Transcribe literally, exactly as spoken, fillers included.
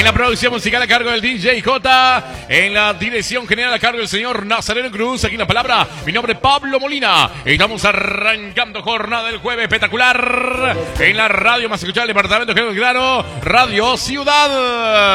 En la producción musical a cargo del D J J. En la dirección general a cargo del señor Nazareno Cruz. Aquí en la palabra, mi nombre es Pablo Molina. Estamos arrancando jornada del jueves espectacular. En la radio más escuchada del departamento de Claro, Radio Ciudad.